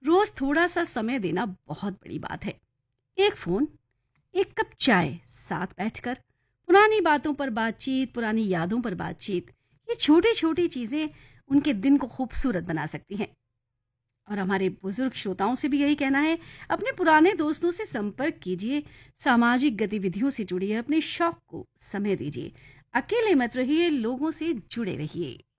रोज थोड़ा सा समय देना बहुत बड़ी बात है। एक फोन, एक कप चाय, साथ बैठकर पुरानी बातों पर बातचीत, पुरानी यादों पर बातचीत, ये छोटी छोटी चीजें उनके दिन को खूबसूरत बना सकती हैं। और हमारे बुजुर्ग श्रोताओं से भी यही कहना है, अपने पुराने दोस्तों से संपर्क कीजिए, सामाजिक गतिविधियों से जुड़िए, अपने शौक को समय दीजिए, अकेले मत रहिए, लोगों से जुड़े रहिए।